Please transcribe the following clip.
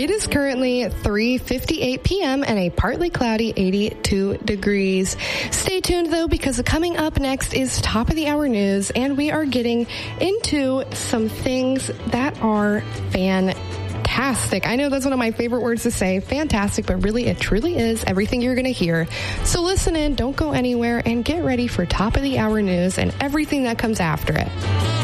It is currently 3:58 p.m. and a partly cloudy 82 degrees. Stay tuned, though, because coming up next is Top of the Hour News, and we are getting into some things that are fantastic. I know that's one of my favorite words to say, fantastic, but really it truly is everything you're going to hear. So listen in, don't go anywhere, and get ready for Top of the Hour News and everything that comes after it.